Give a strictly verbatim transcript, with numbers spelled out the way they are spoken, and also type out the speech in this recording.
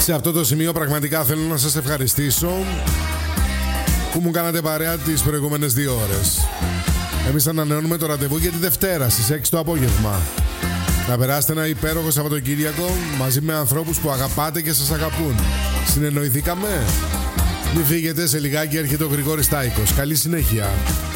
Σε αυτό το σημείο πραγματικά θέλω να σας ευχαριστήσω που μου κάνατε παρέα τις προηγούμενες δύο ώρες. Εμείς ανανεώνουμε το ραντεβού για τη Δευτέρα στις έξι το απόγευμα. Να περάσετε ένα υπέροχο Σαββατοκύριακο μαζί με ανθρώπους που αγαπάτε και σας αγαπούν. Συνεννοηθήκαμε? Μην φύγετε, σε λιγάκι έρχεται ο Γρηγόρης Τάικος. Καλή συνέχεια.